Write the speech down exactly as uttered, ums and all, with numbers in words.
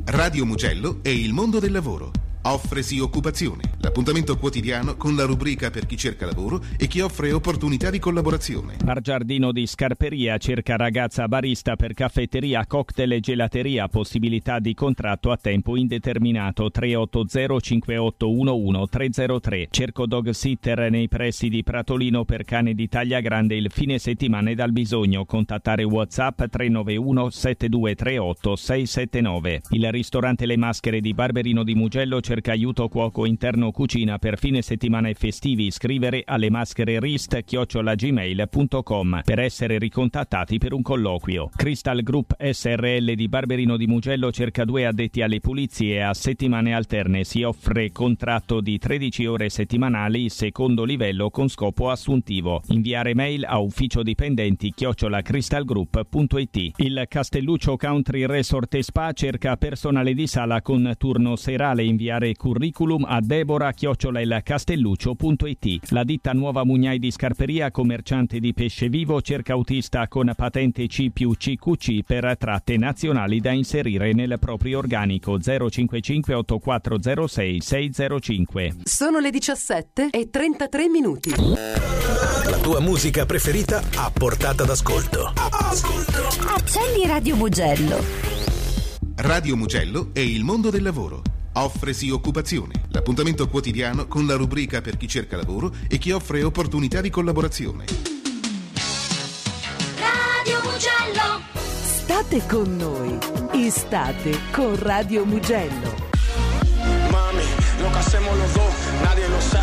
Radio Mugello e il mondo del lavoro. Offresi occupazione, l'appuntamento quotidiano con la rubrica per chi cerca lavoro e chi offre opportunità di collaborazione. Bar Giardino di Scarperia cerca ragazza barista per caffetteria, cocktail e gelateria, possibilità di contratto a tempo indeterminato. Tre otto zero cinque otto uno uno tre zero tre. Cerco dog sitter nei pressi di Pratolino per cane di taglia grande il fine settimana e dal bisogno. Contattare WhatsApp tre nove uno sette due tre otto sei sette nove. Il ristorante Le Maschere di Barberino di Mugello cerca aiuto cuoco interno cucina per fine settimana e festivi. Scrivere alle maschererist chiocciola gmail punto com per essere ricontattati per un colloquio. Crystal Group S R L di Barberino di Mugello cerca due addetti alle pulizie a settimane alterne. Si offre contratto di tredici ore settimanali, secondo livello con scopo assuntivo. Inviare mail a ufficio dipendenti chiocciola crystalgroup punto it. Il Castelluccio Country Resort e Spa cerca personale di sala con turno serale. Inviare curriculum a Deborah chiocciola il castelluccio punto it. La ditta Nuova Mugnai di Scarperia, commerciante di pesce vivo, cerca autista con patente C più C Q C per tratte nazionali da inserire nel proprio organico. Zero cinque cinque otto quattro zero sei sei zero cinque. Sono le diciassette e trentatré minuti. La tua musica preferita a portata d'ascolto. Ascolto. Accendi Radio Mugello. Radio Mugello e il mondo del lavoro. Offresi occupazione, l'appuntamento quotidiano con la rubrica per chi cerca lavoro e chi offre opportunità di collaborazione. Radio Mugello. State con noi. Estate con Radio Mugello. Mami, lo que hacemos los dos, nadie lo sabe.